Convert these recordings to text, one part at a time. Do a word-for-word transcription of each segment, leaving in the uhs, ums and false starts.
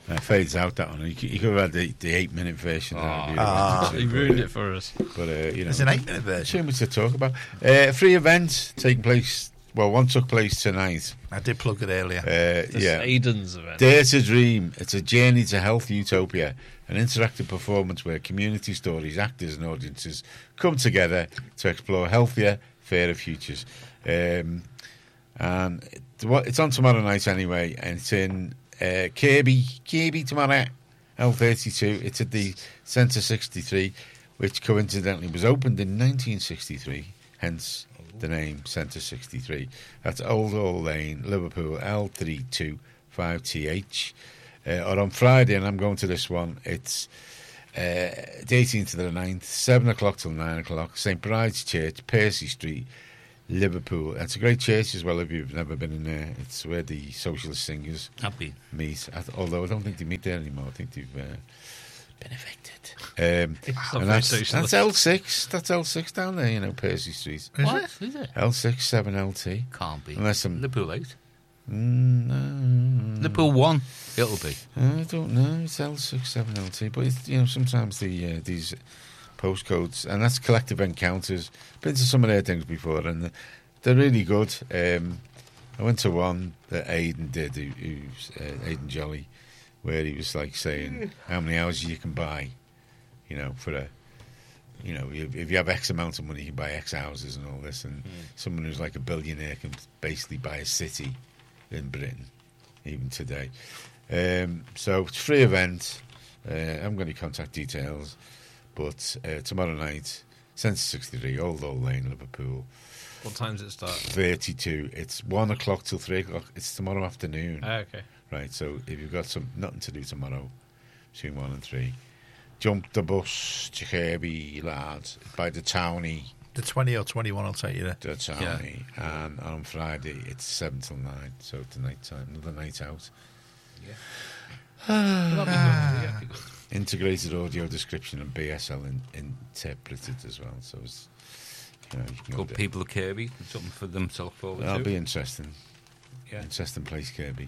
Uh, fades out that one. You could, you could have had the, the eight-minute version. Oh, there if you ah. wanted to, He but, ruined uh, it for us. But uh, you know, There's an eight-minute version. too much to talk about. Uh, free events taking place. Well, one took place tonight. I did plug it earlier. Uh, This yeah, Aiden's event. Dare to Dream. It's a journey to health utopia, an interactive performance where community stories, actors, and audiences come together to explore healthier, fairer futures. Um, and it, it's on tomorrow night anyway, and it's in uh, Kirby, Kirby tomorrow, L thirty-two. It's at the Centre sixty-three, which coincidentally was opened in nineteen sixty-three, hence the name Centre sixty-three. That's Old Hall Lane, Liverpool, L three two five T H. Uh, or on Friday, and I'm going to this one, it's uh, the eighteenth to the ninth, seven o'clock till nine o'clock, Saint Bride's Church, Percy Street, Liverpool. It's a great church as well if you've never been in there. It's where the Socialist singers Happy. meet. I th- although I don't think they meet there anymore. I think they've uh, been evicted. Um, not and that's, very socialist. that's L six. That's L six down there, you know, Percy Street. Is What? it? Is it? L six, seven L T. Can't be. Unless I'm... Liverpool eight. Mm, no, Liverpool one. It'll be. I don't know. It's L six, seven L T. But, it's, you know, sometimes the uh, these postcodes, and that's Collective Encounters. Been to some of their things before, and they're really good. Um, I went to one that Aidan did, who, who's uh, Aidan Jolly, where he was like saying how many houses you can buy, you know, for a, you know, if, if you have X amount of money, you can buy X houses and all this. And mm. someone who's like a billionaire can basically buy a city in Britain, even today. Um, so it's a free event. Uh, I haven't got any contact details, but uh, tomorrow night, Centre sixty-three, Old Hall Lane, Liverpool. What time does it start? thirty-two. It's one o'clock till three o'clock. It's tomorrow afternoon. Ah, okay. Right, so if you've got some nothing to do tomorrow, between one and three, jump the bus to Kirby, lads, by the townie. The twenty or twenty-one will take you there. The townie. Yeah. And on Friday, it's seven till nine, so it's the night time, another night out. Yeah. That'll be good. Yeah, that'll be good. Integrated audio description and B S L in, interpreted as well, so it's, you know, you can go Good there. people of Kirby. Something for them to look forward That'll to. be interesting. Yeah. Interesting place, Kirby.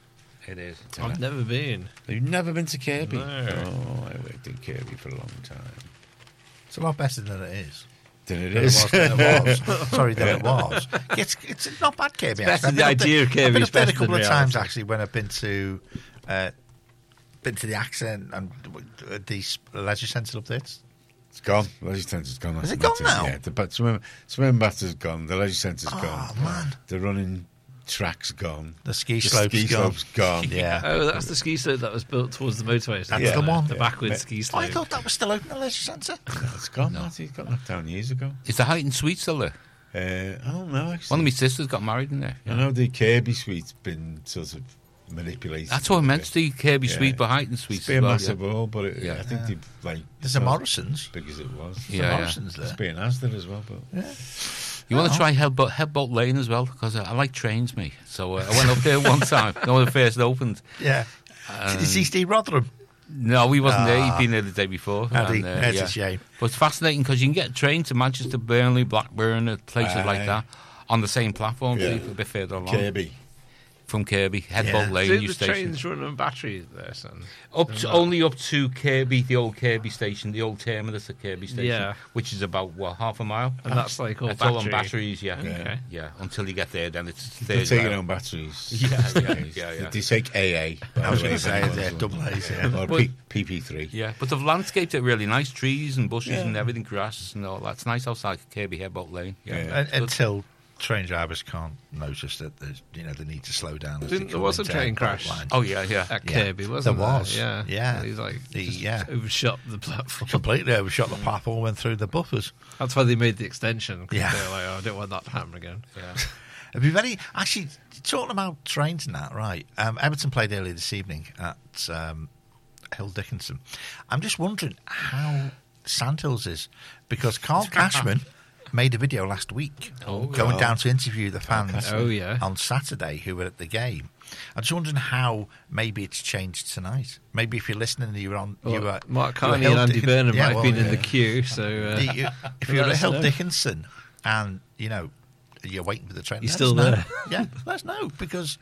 It is. I've never been. You've never been to Kirby? No. Oh, I worked in Kirby for a long time. It's a lot better than it is. Than it Than is. It was, than it was. Sorry, than it was. It's, it's not bad, Kirby. It's actually. better, I've the been idea up of there- Kirby I've been is up there a better couple than of times, reality. actually, when I've been to uh, been to the Accent and uh, the leisure centre up there. It's, It's gone. The leisure centre's gone. Is it That's gone now? Yeah, the but swim, swim batter's gone. The leisure centre's Oh, gone. man. The running track's gone. the ski The slope's ski gone. slope's gone. Yeah. Oh, that's the ski slope that was built towards the motorway. That's station, the isn't it? one. The Yeah. backwards Ma- ski Oh, slope. I thought that was still open, the leisure centre. No, it's gone. No. It got knocked down years ago. Is the Heighton Suite still there? Uh, I don't know, actually. One of my sisters got married in there. I know the Kirby suite's been sort of manipulated. That's what I meant. The Kirby Yeah. Suite, but Heighton Suite It's as been a well. massive yeah. hall, but it, Yeah. I think they've, like... There's a not Morrison's. as big as it was. There's Yeah, a yeah. Morrison's there. It's being Asda as well, but... Yeah. You want Oh. to try Headbolt, Headbolt Lane as well? Because I, I like trains, me. So uh, I went up there one time, you know, when it first opened. Yeah. Did you see Steve Rotherham? No, he wasn't there. Ah. He'd been there the day before. Had he? and, uh, That's yeah. a shame. But it's fascinating because you can get a train to Manchester, Burnley, Blackburn, and places Aye. like that on the same platform, Yeah. so a bit further along. Kirby. From Kirby, Headbolt Yeah. Lane, Do new the station. trains run on batteries there, son? Up They're to, not- only up to Kirby, the old Kirby station, the old terminus at Kirby station, Yeah. which is about, what, half a mile? And that's like all It's all on battery. batteries, yeah. Yeah. Okay. Yeah, until you get there, then it's They third take your mile. own batteries. Yeah, yeah, yeah, yeah. They take A A. by I was the way, going to if say, anyone's yeah, wondering. double A's, yeah. Or But- P- P P three. Yeah, but they've landscaped it really nice, trees and bushes Yeah. and everything, grass and all that. It's nice outside Kirby Headbolt Lane. Yeah, Yeah. Un- It's good. Until train drivers can't notice that there's, you know, they need to slow down. as they Didn't- there come was a into train Headbolt crash. Line. Oh yeah, yeah. At Yeah. Kirby, wasn't There there? was. Yeah. Yeah. He's like, The- just yeah. overshot the platform. Completely overshot the platform, went through the buffers. That's why they made the extension. 'Cause Yeah. They were like, oh, I don't want that to happen again. yeah. It'd be very actually talking about trains and that, right? Um, Everton played earlier this evening at um, Hill Dickinson. I'm just wondering how Sandhills is because Carl Cashman made a video last week Oh, going God. down to interview the fans Oh, yeah. on Saturday who were at the game. I'm just wondering how maybe it's changed tonight. Maybe if you're listening, you were on. Well, you were, Mark you were Carney Hill and Andy Dickens- Burnham Yeah, might well, have been in yeah. the queue, so uh, You- you- if let you're at us Hill know. Dickinson and you know you're waiting for the train, You're let still us know. there. Yeah, let us know because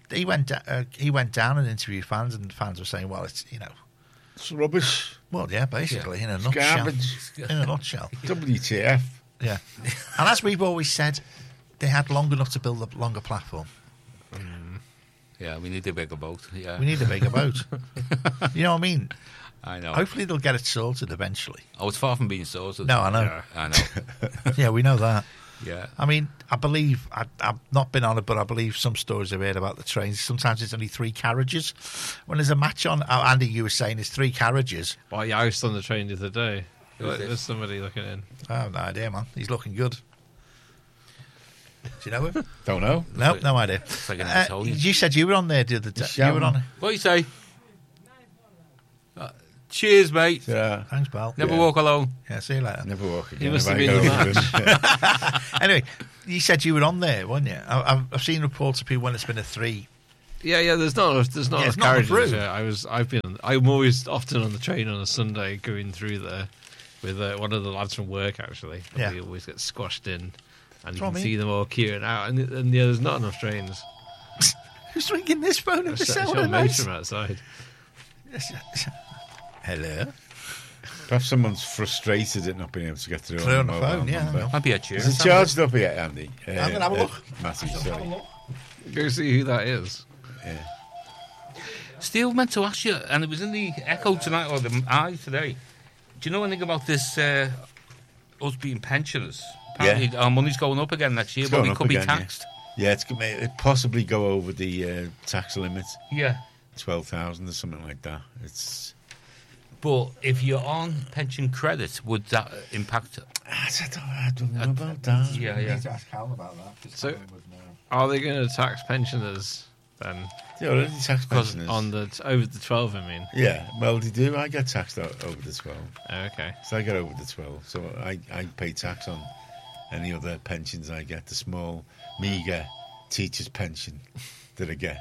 he went da- uh, he went down and interviewed fans, and fans were saying, "Well, it's you know, It's rubbish. well, yeah, basically in a It's nutshell, garbage. in a nutshell, W T F. yeah." And as we've always said, they had long enough to build a longer platform. Yeah, we need a bigger boat. Yeah, We need a bigger boat. You know what I mean? I know. Hopefully, they'll get it sorted eventually. Oh, it's far from being sorted. No, I know. Yeah. I know. Yeah, we know that. Yeah. I mean, I believe, I, I've not been on it, but I believe some stories I've heard about the trains. Sometimes it's only three carriages. When there's a match on, oh, Andy, you were saying it's three carriages. Well, yeah, I was on the train the other day. Who's There's this? somebody looking in. I have no idea, man. He's looking good. Do you know him? Don't know. No, no idea. like an Uh, Italian. you said you were on there the other day. You shouting. were on. What do you say? Uh, cheers, mate. Yeah. Thanks, pal. Never Yeah. walk alone. Yeah, see you later. Never walk again. must if have I been go in the over him. Anyway, you said you were on there, weren't you? I, I've, I've seen reports of people when it's been a three. Yeah, yeah. There's not. enough- There's not Yeah, enough it's not enough carriages. room. Yeah, I was. I've been. I'm always often on the train on a Sunday going through there with uh, one of the lads from work. Actually, and Yeah. we always get squashed in, and you what I can mean. see them all queuing out. And, and yeah, there's not enough trains. Who's ringing this phone at the It's sound your of mate night? from outside. Hello. Perhaps someone's frustrated at not being able to get through, Through on on the the mobile phone, yeah, number. I know. Might be a cheer. Is it charged up yet, Andy? Uh, I'm gonna have a uh, look. Matthew, sorry. Go see who that is. Yeah. Steve meant to ask you, and it was in the Echo tonight, or the Eye today. Do you know anything about this, uh, us being pensioners? Apparently Yeah. our money's going up again next year, It's but going we up could be again, yeah. taxed. Yeah, it's it may possibly go over the uh, tax limit, Yeah. twelve thousand or something like that. It's But if you're on pension credit, would that impact? I don't, I don't know about that. Yeah, yeah. to ask Cal about that. So, are they going to tax pensioners then They already tax pensioners. on the over the twelve? I mean, Yeah, well, they do. I get taxed o- over the twelve. oh, okay. So I get over the twelve. So I, I pay tax on any other pensions I get, the small, meagre teacher's pension that I get.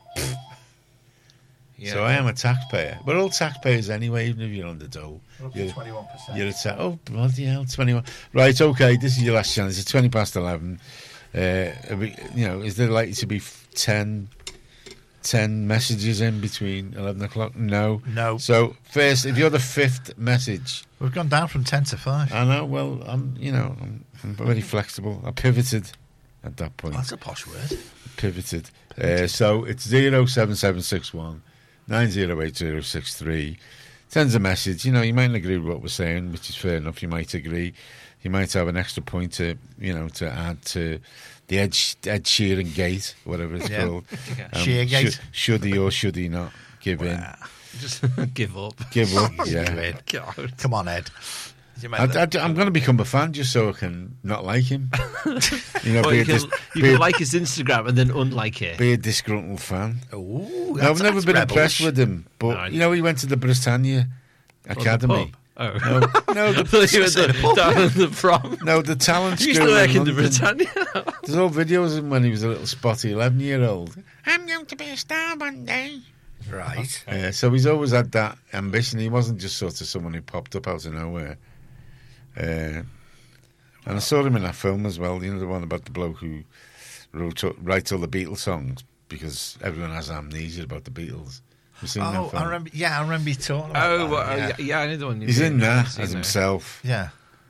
Yeah. So I am a taxpayer. We're all taxpayers anyway, even if you're on the dole. You're, twenty-one percent. you're a ta- oh, bloody hell, twenty-one. Right, okay, this is your last chance. It's twenty past eleven. Uh, are we- you know, is there likely to be f- ten, ten messages in between eleven o'clock? No. No. So, first, if you're the fifth message, We've gone down from ten to five. I know, well, I'm, you know, I'm, I'm very flexible. I pivoted at that point. That's a posh word. Pivoted. Uh, so it's zero seven seven six one nine zero eight zero six three. Sends a message. You know, you might not agree with what we're saying, which is fair enough. You might agree. You might have an extra point to, you know, to add to the Ed, Ed Sheeran gate, whatever it's Yeah. called. Sheergate. Should, should he or should he not give in? Wow. Just give up. Give up. Give Yeah. in. God. Come on, Ed. You made I, that- am going to become a fan just so I can not like him. You know, Well, be, you a can, dis- you be, can a, like his Instagram and then unlike it. be a disgruntled fan. Ooh, No, I've that's- never that's been rebels. impressed with him, but No, you know, he went to the Britannia Academy. Oh, No, no, I thought you were the, the, down in the prom. no, the talent You school. used to work in the London. Britannia. There's all videos of him when he was a little spotty eleven-year-old. I'm going to be a star one day. Right. Uh, so he's always had that ambition. He wasn't just sort of someone who popped up out of nowhere. Uh, and I saw him in that film as well. You know, the one about the bloke who wrote writes all the Beatles songs because everyone has amnesia about the Beatles. You seen that Oh, film? I remember. Yeah, I remember you talking about Oh, that. well, yeah. yeah. yeah, I know the one. You He's mean. in I've there seen as it. himself. Yeah.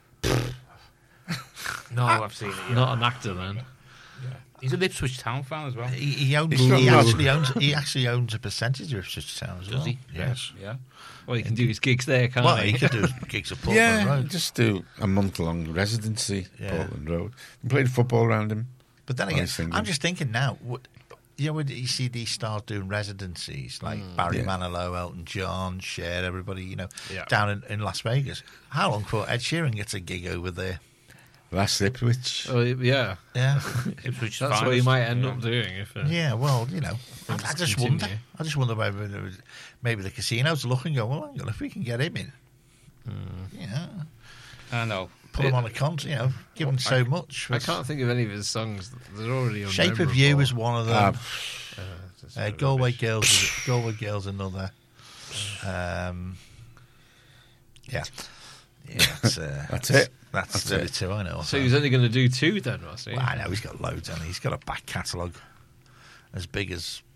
No, I've seen it. Yeah. Not an actor then. He's an Ipswich Town fan as well. He, he owns. He's He from actually owns. He actually owns a percentage of Ipswich Town as well. Does he? Yes. Yeah. Well, he can do his gigs there, can't Well, he? he could do gigs at Portland Yeah, Road. just do a month-long residency, Yeah. Portland Road. And played football around him. But then While again, he's singing. I'm just thinking now. What, you know, when you see these stars doing residencies like Barry Yeah. Manilow, Elton John, Cher, everybody, you know, Yeah. down in, in Las Vegas. How long before Ed Sheeran gets a gig over there? Last Ipswich. Oh, yeah. Yeah. Ipswich That's what he finest. might end Yeah. up doing if. Uh, Yeah, well, you know, I, I Things just continue. wonder. I just wonder maybe there was- maybe the casinos look and go, well, hang on, if we can get him in, you know, I know. put him on a con, you know, give him so much. I can't think of any of his songs. They're already Shape of You unmemorable. is one of them. Ah, Uh, just uh, rubbish. Galway Girls, is, Galway Girls, another. Um, yeah, yeah, that's, uh, That's it. That's, That's the only it. two I know. So he's only going to do two then, was he? Well, I know he's got loads, and he's got a back catalogue as big as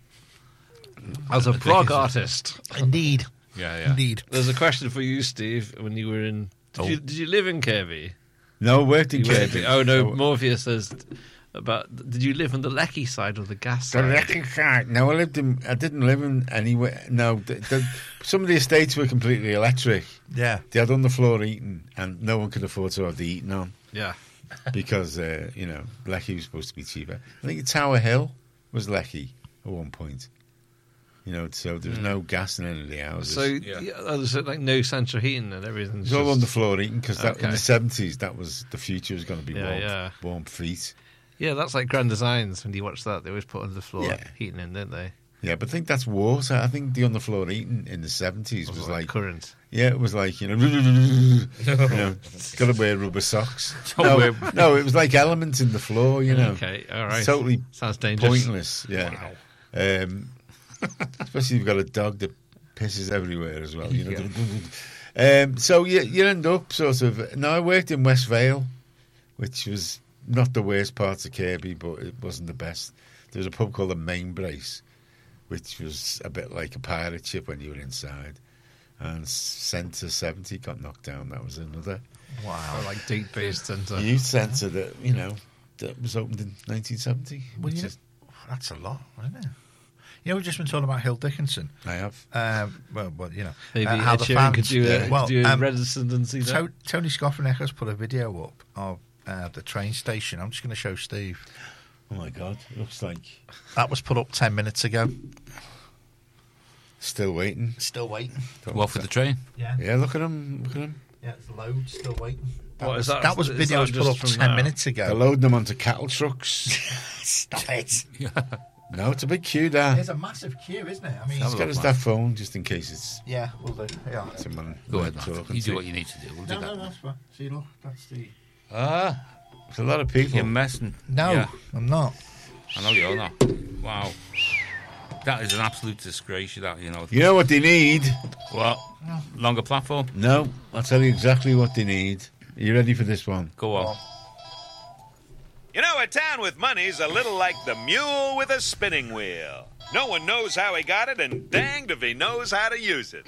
As a prog artist. Indeed. Yeah, yeah. Indeed. There's a question for you, Steve. When you were in, did, Oh. you, did you live in Kirby? No, worked in You worked Kirby. in- oh no, So- Morpheus says about. Did you live on the Lecky side or the gas The side? wrecking side. No, I lived in. I didn't live in anywhere. No, the, the, some of the estates were completely electric. Yeah. They had underfloor heating, and no one could afford to have the heating on Yeah. because uh, you know Lecky was supposed to be cheaper. I think Tower Hill was Lecky at one point. You know, so there was no gas in any of the houses. So Yeah. yeah, oh, there's like no central heating and everything. it was all underfloor heating because in Okay. the seventies that was the future was going to be Yeah, warm, yeah. warm feet. Yeah, that's like Grand Designs. When you watch that, they always put underfloor Yeah. heating in, don't they? Yeah, but I think that's water. I think the underfloor heating in the seventies was like current. Yeah, it was like, you know, you know, got to wear rubber socks. Don't No, wear- no, it was like elements in the floor, you know. Okay, all right. Totally Sounds dangerous. pointless, yeah. Um, especially if you've got a dog that pisses everywhere as well, you know. um, so you, you end up sort of... No, I worked in West Vale, which was not the worst parts of Kirby, but it wasn't the best. There was a pub called the Main Brace, which was a bit like a pirate ship when you were inside. And Centre seventy got knocked down. That was another Wow. Or like deep based centre. youth centre that, you know, that was opened in nineteen seventy. Well, which you know, is, that's a lot, isn't it? You know, we've just been talking about Hill Dickinson. I have. Um, well, well, you know, Maybe uh, how Ed the Sheeran fans. could do a, yeah. well, could do a um, residency there. To- Tony Scoffin-Echo's put a video up of uh, the train station. I'm just going to show Steve. Oh, my God. It looks like... That was put up ten minutes ago. Still waiting. Still waiting. What for the train? Yeah, Yeah, look at him. Look at him. yeah, it's loads. Still waiting. That What, was, is that- that was is video that was put just up from ten now? minutes ago. They're loading them onto cattle trucks. Stop it. No, it's a big queue there. There's a massive queue, isn't it? I mean, He's got his that phone just in case it's yeah, we'll do. Yeah. someone. Go ahead, to look Matt. You and see. do what you need to do. We'll do No, no, that. no, that's fine. See, look, that's the. Ah, There's a lot of people. you're messing. No, Yeah, I'm not. I know you're not. Wow. That is an absolute disgrace, that, you know. You know what they need? What? Longer platform? No, I'll tell you exactly what they need. Are you ready for this one? Go on. You know, a town with money's a little like the mule with a spinning wheel. No one knows how he got it, and danged if he knows how to use it.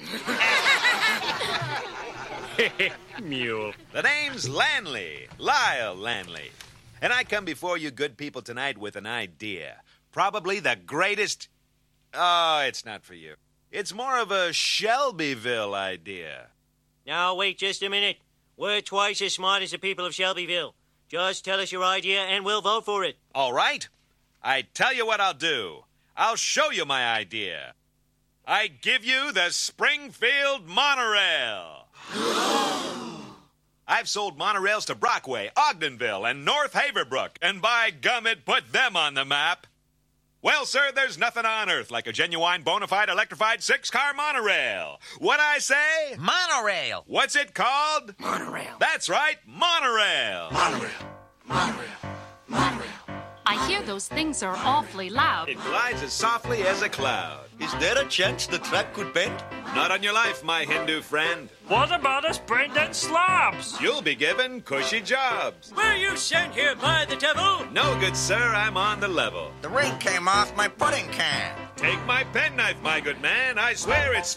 Mule. The name's Lanley, Lyle Lanley. And I come before you good people tonight with an idea. Probably the greatest... Oh, it's not for you. It's more of a Shelbyville idea. Now, wait just a minute. We're twice as smart as the people of Shelbyville. Just tell us your idea and we'll vote for it. All right. I tell you what I'll do. I'll show you my idea. I give you the Springfield Monorail. I've sold monorails to Brockway, Ogdenville, and North Haverbrook, and by gum, it put them on the map. Well, sir, there's nothing on earth like a genuine, bona fide, electrified six-car monorail. What I say? Monorail. What's it called? Monorail. That's right, monorail. Monorail. Monorail. Monorail. I hear those things are awfully loud. It glides as softly as a cloud. Is there a chance the track could bend? Not on your life, my Hindu friend. What about us brain-dead slobs? You'll be given cushy jobs. Were you sent here by the devil? No, good sir, I'm on the level. The ring came off my pudding can. Take my penknife, my good man. I swear it's